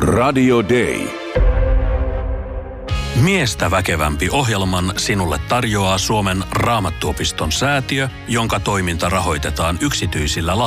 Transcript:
Radio Day. Miestä väkevämpi ohjelman sinulle tarjoaa Suomen Raamattuopiston säätiö, jonka toiminta rahoitetaan yksityisillä